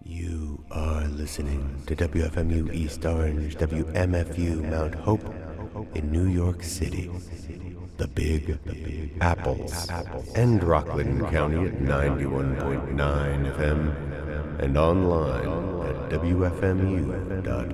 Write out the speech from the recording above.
You are listening to WFMU East Orange, WMFU Mount Hope in New York City, the Big Apples, and Rockland County at 91.9 FM, and online at WFMU.org.